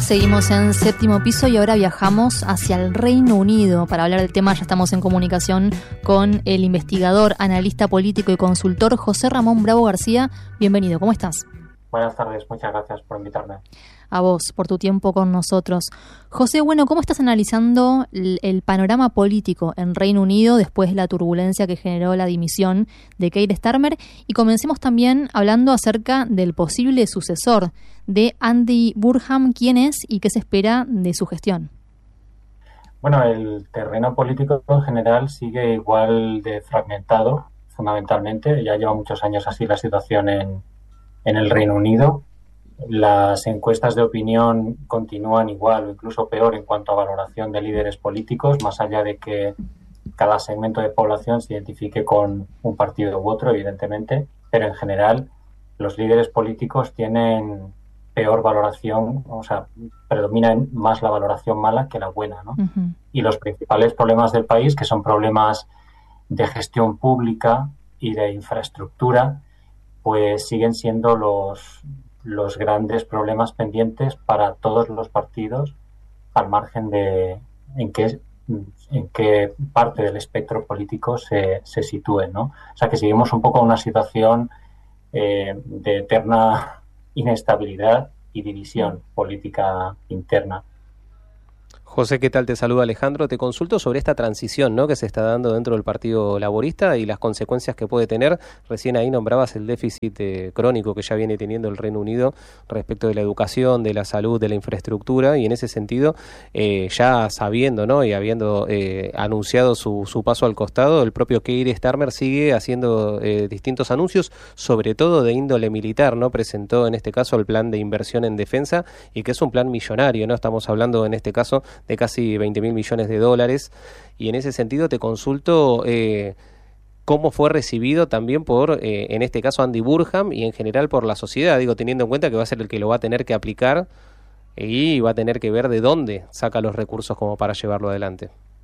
Seguimos en Séptimo Piso y ahora viajamos hacia el Reino Unido. Para hablar del tema ya estamos en comunicación con el investigador, analista político y consultor José Ramón Bravo García. Bienvenido, ¿cómo estás? Buenas tardes, muchas gracias por invitarme. A vos, por tu tiempo con nosotros. José, bueno, ¿cómo estás analizando el panorama político en Reino Unido después de la turbulencia que generó la dimisión de Keir Starmer? Y comencemos también hablando acerca del posible sucesor de Andy Burnham. ¿Quién es y qué se espera de su gestión? Bueno, el terreno político en general sigue igual de fragmentado, fundamentalmente. Ya lleva muchos años así la situación en el Reino Unido. Las encuestas de opinión continúan igual o incluso peor en cuanto a valoración de líderes políticos, más allá de que cada segmento de población se identifique con un partido u otro, evidentemente, pero en general los líderes políticos tienen peor valoración, o sea, predomina más la valoración mala que la buena, ¿no? Uh-huh. Y los principales problemas del país, que son problemas de gestión pública y de infraestructura, pues siguen siendo los grandes problemas pendientes para todos los partidos, al margen de en qué parte del espectro político se sitúe, ¿no? O sea que seguimos un poco una situación de eterna inestabilidad y división política interna. José, ¿qué tal? Te saluda Alejandro. Te consulto sobre esta transición, ¿no?, que se está dando dentro del Partido Laborista y las consecuencias que puede tener. Recién ahí nombrabas el déficit crónico que ya viene teniendo el Reino Unido respecto de la educación, de la salud, de la infraestructura, y en ese sentido, ya sabiendo, ¿no?, y habiendo anunciado su paso al costado, el propio Keir Starmer sigue haciendo distintos anuncios, sobre todo de índole militar, ¿no? Presentó en este caso el plan de inversión en defensa, y que es un plan millonario, ¿no? Estamos hablando en este caso de casi 20.000 millones de dólares, y en ese sentido te consulto cómo fue recibido también por, en este caso, Andy Burnham y en general por la sociedad, digo, teniendo en cuenta que va a ser el que lo va a tener que aplicar y va a tener que ver de dónde saca los recursos como para llevarlo adelante.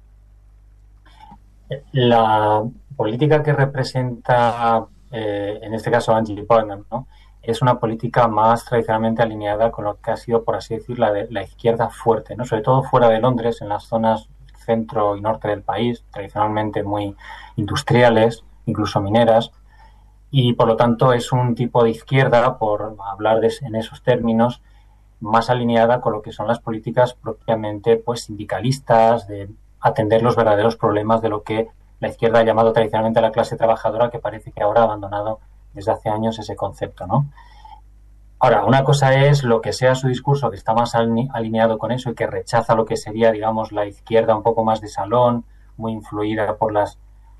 La política que representa, en este caso, Andy Burnham, ¿no?, es una política más tradicionalmente alineada con lo que ha sido, por así decir, la izquierda fuerte, ¿no? Sobre todo fuera de Londres, en las zonas centro y norte del país, tradicionalmente muy industriales, incluso mineras, y por lo tanto es un tipo de izquierda, por hablar en esos términos, más alineada con lo que son las políticas propiamente pues sindicalistas, de atender los verdaderos problemas de lo que la izquierda ha llamado tradicionalmente a la clase trabajadora, que parece que ahora ha abandonado desde hace años ese concepto, ¿no? Ahora, una cosa es lo que sea su discurso, que está más alineado con eso y que rechaza lo que sería, digamos, la izquierda un poco más de salón, muy influida por las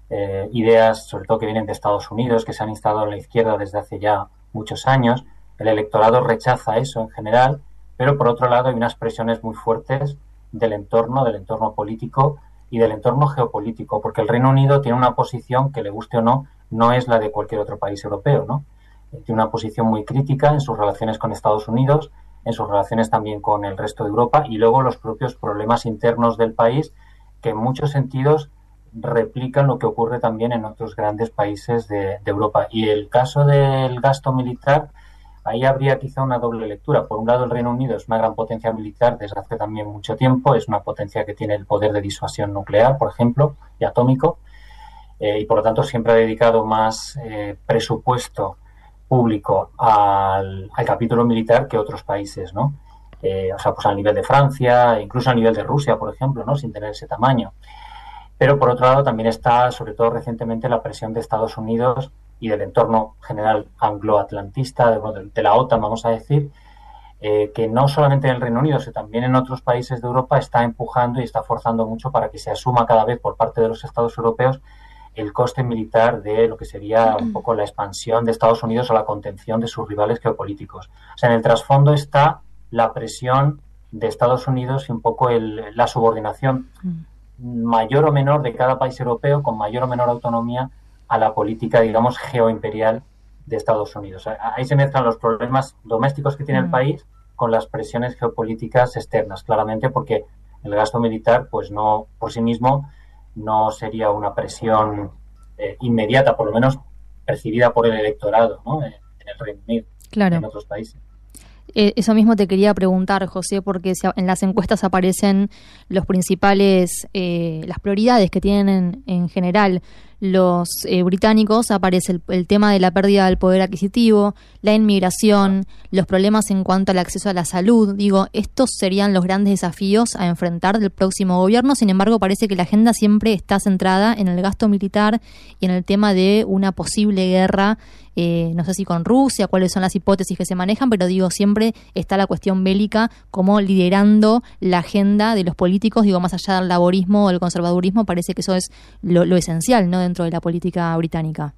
ideas, sobre todo que vienen de Estados Unidos, que se han instalado en la izquierda desde hace ya muchos años. El electorado rechaza eso en general, pero por otro lado hay unas presiones muy fuertes del entorno político y del entorno geopolítico, porque el Reino Unido tiene una posición que, le guste o no, no es la de cualquier otro país europeo, ¿no? Tiene una posición muy crítica en sus relaciones con Estados Unidos, en sus relaciones también con el resto de Europa, y luego los propios problemas internos del país, que en muchos sentidos replican lo que ocurre también en otros grandes países de Europa. Y el caso del gasto militar, ahí habría quizá una doble lectura. Por un lado, el Reino Unido es una gran potencia militar desde hace también mucho tiempo, es una potencia que tiene el poder de disuasión nuclear, por ejemplo, y atómico, y por lo tanto siempre ha dedicado más presupuesto público al capítulo militar que otros países, ¿no? O sea, pues a nivel de Francia, incluso a nivel de Rusia, por ejemplo, ¿no?, sin tener ese tamaño. Pero por otro lado también está, sobre todo recientemente, la presión de Estados Unidos y del entorno general angloatlantista, de la OTAN, vamos a decir, que no solamente en el Reino Unido, sino también en otros países de Europa está empujando y está forzando mucho para que se asuma cada vez por parte de los Estados europeos el coste militar de lo que sería un poco la expansión de Estados Unidos o la contención de sus rivales geopolíticos. O sea, en el trasfondo está la presión de Estados Unidos y un poco la subordinación mayor o menor de cada país europeo, con mayor o menor autonomía, a la política, digamos, geoimperial de Estados Unidos. Ahí se mezclan los problemas domésticos que tiene el país con las presiones geopolíticas externas, claramente, porque el gasto militar, pues no, por sí mismo, no sería una presión inmediata, por lo menos percibida por el electorado, ¿no?, en el Reino Unido, claro, en otros países. Eso mismo te quería preguntar, José, porque en las encuestas aparecen los principales, las prioridades que tienen en general los británicos. Aparece el tema de la pérdida del poder adquisitivo, la inmigración, los problemas en cuanto al acceso a la salud. Digo, estos serían los grandes desafíos a enfrentar del próximo gobierno. Sin embargo, parece que la agenda siempre está centrada en el gasto militar y en el tema de una posible guerra, no sé si con Rusia, cuáles son las hipótesis que se manejan, pero digo, siempre está la cuestión bélica como liderando la agenda de los políticos. Digo, más allá del laborismo o del conservadurismo, parece que eso es lo esencial, ¿no?, dentro de la política británica.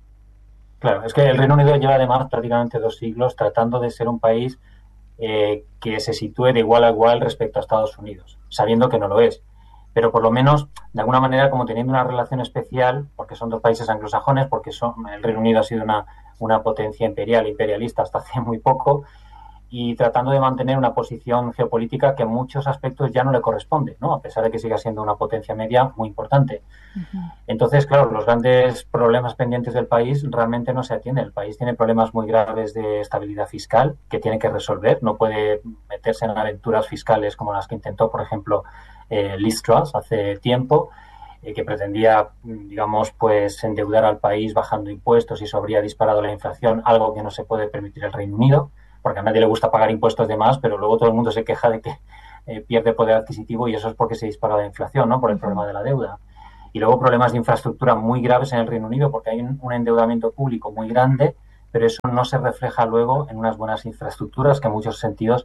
Claro, es que el Reino Unido lleva además prácticamente 2 siglos tratando de ser un país que se sitúe de igual a igual respecto a Estados Unidos, sabiendo que no lo es. Pero por lo menos, de alguna manera, como teniendo una relación especial, porque son 2 países anglosajones, porque el Reino Unido ha sido una potencia imperialista hasta hace muy poco, y tratando de mantener una posición geopolítica que en muchos aspectos ya no le corresponde, ¿no?, a pesar de que siga siendo una potencia media muy importante. Uh-huh. Entonces, claro, los grandes problemas pendientes del país realmente no se atienden. El país tiene problemas muy graves de estabilidad fiscal que tiene que resolver. No puede meterse en aventuras fiscales como las que intentó, por ejemplo, Liz Truss hace tiempo, que pretendía, digamos, pues endeudar al país bajando impuestos, y eso habría disparado la inflación, algo que no se puede permitir el Reino Unido, porque a nadie le gusta pagar impuestos de más, pero luego todo el mundo se queja de que pierde poder adquisitivo, y eso es porque se dispara la inflación, ¿no?, por el problema de la deuda. Y luego problemas de infraestructura muy graves en el Reino Unido, porque hay un endeudamiento público muy grande, pero eso no se refleja luego en unas buenas infraestructuras que en muchos sentidos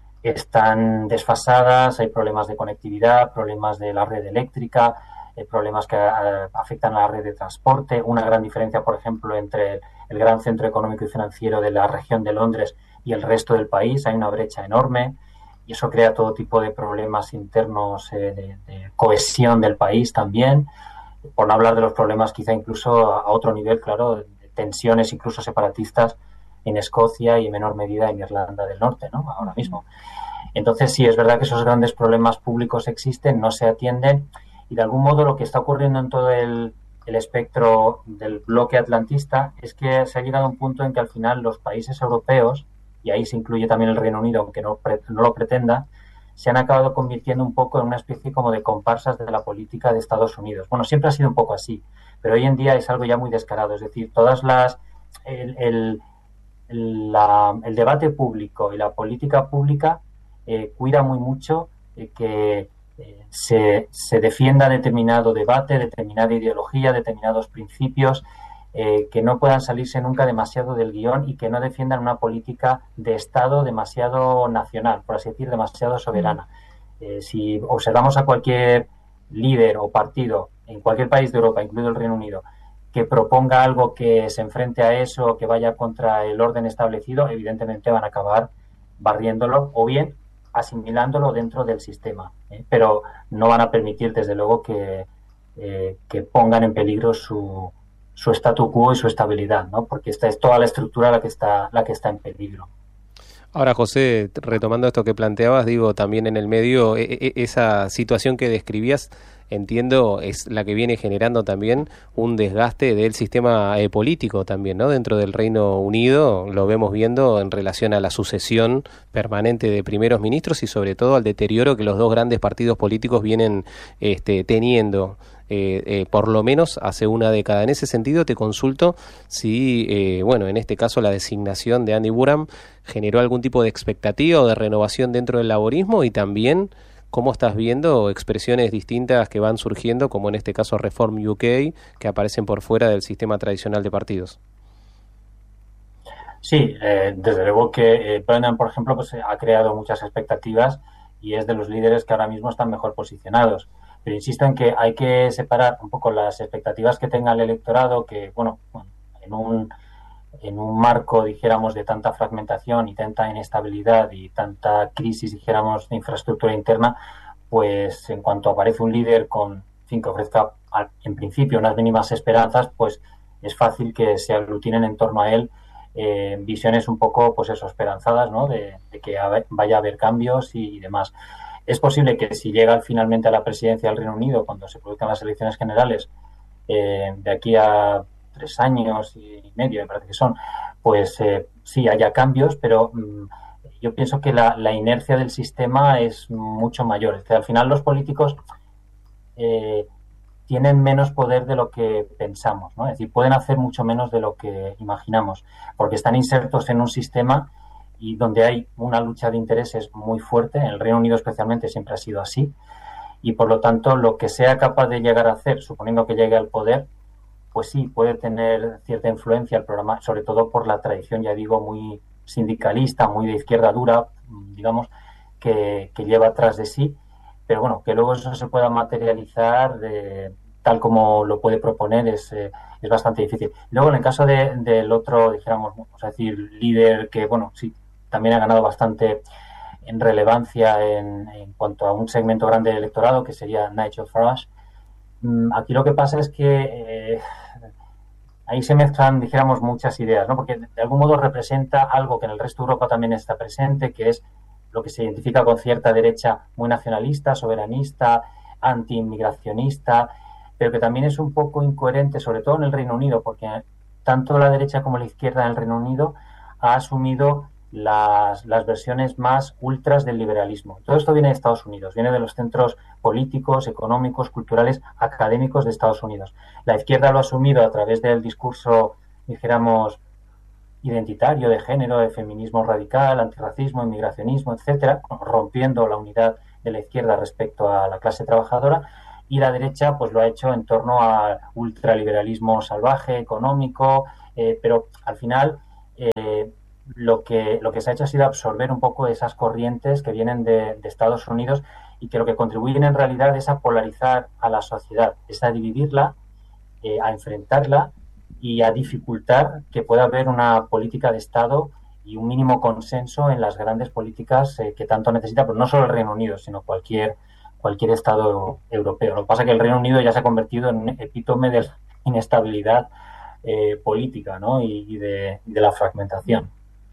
están desfasadas. Hay problemas de conectividad, problemas de la red eléctrica, problemas que afectan a la red de transporte. Una gran diferencia, por ejemplo, entre el gran centro económico y financiero de la región de Londres y el resto del país. Hay una brecha enorme, y eso crea todo tipo de problemas internos de cohesión del país también, por no hablar de los problemas quizá incluso a otro nivel, claro, de tensiones incluso separatistas en Escocia y en menor medida en Irlanda del Norte, ¿no?, ahora mismo. Entonces, sí, es verdad que esos grandes problemas públicos existen, no se atienden, y de algún modo lo que está ocurriendo en todo el espectro del bloque atlantista es que se ha llegado a un punto en que al final los países europeos, y ahí se incluye también el Reino Unido, aunque no lo pretenda, se han acabado convirtiendo un poco en una especie como de comparsas de la política de Estados Unidos. Bueno, siempre ha sido un poco así, pero hoy en día es algo ya muy descarado. Es decir, el debate público y la política pública cuida muy mucho que se defienda determinado debate, determinada ideología, determinados principios, que no puedan salirse nunca demasiado del guión, y que no defiendan una política de Estado demasiado nacional, por así decir, demasiado soberana. Si observamos a cualquier líder o partido en cualquier país de Europa, incluido el Reino Unido, que proponga algo que se enfrente a eso o que vaya contra el orden establecido, evidentemente van a acabar barriéndolo o bien asimilándolo dentro del sistema, pero no van a permitir, desde luego, que pongan en peligro su statu quo y su estabilidad, ¿no?, porque esta es toda la estructura la que está en peligro. Ahora, José, retomando esto que planteabas, digo, también en el medio, esa situación que describías, entiendo, es la que viene generando también un desgaste del sistema político también, ¿no?, dentro del Reino Unido. Lo vemos viendo en relación a la sucesión permanente de primeros ministros y sobre todo al deterioro que los 2 grandes partidos políticos vienen teniendo. Por lo menos hace una década. En ese sentido, te consulto si, en este caso la designación de Andy Burnham generó algún tipo de expectativa o de renovación dentro del laborismo, y también cómo estás viendo expresiones distintas que van surgiendo, como en este caso Reform UK, que aparecen por fuera del sistema tradicional de partidos. Sí, desde luego que Burnham, por ejemplo, pues ha creado muchas expectativas y es de los líderes que ahora mismo están mejor posicionados. Pero insisto en que hay que separar un poco las expectativas que tenga el electorado, que, en un marco, dijéramos, de tanta fragmentación y tanta inestabilidad y tanta crisis, dijéramos, de infraestructura interna, pues en cuanto aparece un líder que ofrezca en principio unas mínimas esperanzas, pues es fácil que se aglutinen en torno a él visiones un poco, pues eso, esperanzadas, ¿no?, de que vaya a haber cambios y demás. Es posible que si llega finalmente a la presidencia del Reino Unido, cuando se produzcan las elecciones generales, de aquí a 3 años y medio, me parece que son, pues sí haya cambios, pero yo pienso que la inercia del sistema es mucho mayor. Es que al final los políticos tienen menos poder de lo que pensamos, ¿no? Es decir, pueden hacer mucho menos de lo que imaginamos, porque están insertos en un sistema y donde hay una lucha de intereses muy fuerte. En el Reino Unido especialmente siempre ha sido así, y por lo tanto lo que sea capaz de llegar a hacer, suponiendo que llegue al poder, pues sí, puede tener cierta influencia el programa, sobre todo por la tradición, ya digo, muy sindicalista, muy de izquierda dura, digamos, que lleva atrás de sí, pero bueno, que luego eso se pueda materializar tal como lo puede proponer es bastante difícil. Luego, en el caso del otro, dijéramos, vamos a decir, líder que, bueno, sí, también ha ganado bastante en relevancia en cuanto a un segmento grande del electorado, que sería Nigel Farage. Aquí lo que pasa es que ahí se mezclan, dijéramos, muchas ideas, ¿no? Porque de algún modo representa algo que en el resto de Europa también está presente, que es lo que se identifica con cierta derecha muy nacionalista, soberanista, anti-inmigracionista, pero que también es un poco incoherente, sobre todo en el Reino Unido, porque tanto la derecha como la izquierda en el Reino Unido ha asumido las versiones más ultras del liberalismo. Todo esto viene de Estados Unidos, viene de los centros políticos, económicos, culturales, académicos de Estados Unidos. La izquierda lo ha asumido a través del discurso, dijéramos, identitario, de género, de feminismo radical, antirracismo, inmigracionismo, etcétera, rompiendo la unidad de la izquierda respecto a la clase trabajadora, y la derecha pues lo ha hecho en torno al ultraliberalismo salvaje, económico, pero al final lo que se ha hecho ha sido absorber un poco esas corrientes que vienen de Estados Unidos y que lo que contribuyen en realidad es a polarizar a la sociedad, es a dividirla, a enfrentarla y a dificultar que pueda haber una política de Estado y un mínimo consenso en las grandes políticas que tanto necesita, pero no solo el Reino Unido, sino cualquier Estado europeo. Lo que pasa es que el Reino Unido ya se ha convertido en un epítome de la inestabilidad política, ¿no? y de la fragmentación.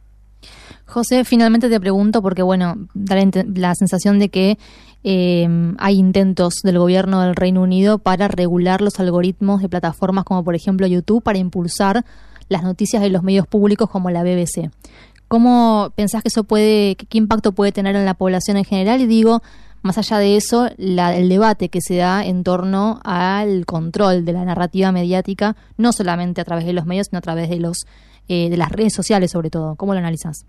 José, finalmente te pregunto, porque bueno, da la sensación de que hay intentos del gobierno del Reino Unido para regular los algoritmos de plataformas como por ejemplo YouTube para impulsar las noticias de los medios públicos como la BBC. ¿Cómo pensás que eso qué impacto puede tener en la población en general? Y digo, más allá de eso, el debate que se da en torno al control de la narrativa mediática, no solamente a través de los medios, sino a través de las redes sociales sobre todo. ¿Cómo lo analizás?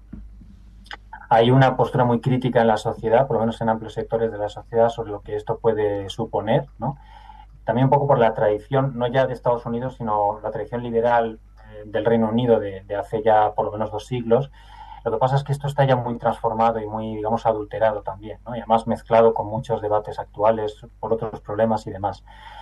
Hay una postura muy crítica en la sociedad, por lo menos en amplios sectores de la sociedad, sobre lo que esto puede suponer, ¿no? También un poco por la tradición, no ya de Estados Unidos, sino la tradición liberal del Reino Unido de hace ya por lo menos 2 siglos. Lo que pasa es que esto está ya muy transformado y muy, digamos, adulterado también, ¿no? Y además mezclado con muchos debates actuales por otros problemas y demás.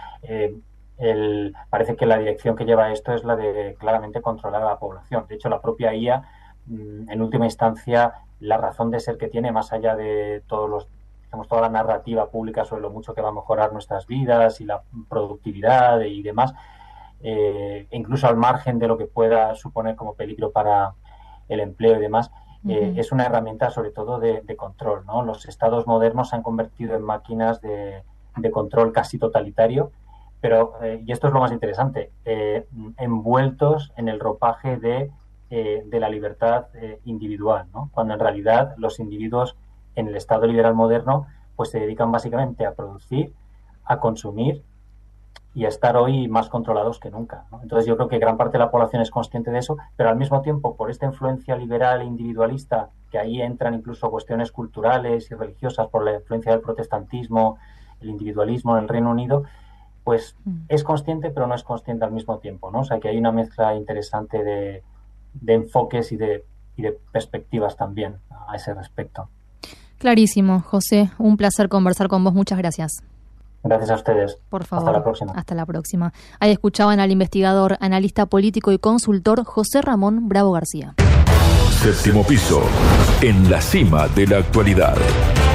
Parece que la dirección que lleva esto es la de claramente controlar a la población. De hecho, la propia IA, en última instancia, la razón de ser que tiene, más allá de toda la narrativa pública sobre lo mucho que va a mejorar nuestras vidas y la productividad y demás, incluso al margen de lo que pueda suponer como peligro para el empleo y demás, es una herramienta sobre todo de control, ¿no? Los estados modernos se han convertido en máquinas de control casi totalitario, pero, y esto es lo más interesante, envueltos en el ropaje de la libertad individual, ¿no? Cuando en realidad los individuos en el Estado liberal moderno pues se dedican básicamente a producir, a consumir y a estar hoy más controlados que nunca, ¿no? Entonces yo creo que gran parte de la población es consciente de eso, pero al mismo tiempo por esta influencia liberal e individualista, que ahí entran incluso cuestiones culturales y religiosas por la influencia del protestantismo, el individualismo en el Reino Unido, pues es consciente pero no es consciente al mismo tiempo, ¿no? O sea que hay una mezcla interesante de enfoques y de perspectivas también a ese respecto. Clarísimo, José. Un placer conversar con vos. Muchas gracias. Gracias a ustedes. Por favor. Hasta la próxima. Hasta la próxima. Ahí escuchaban al investigador, analista político y consultor José Ramón Bravo García. Séptimo piso, en la cima de la actualidad.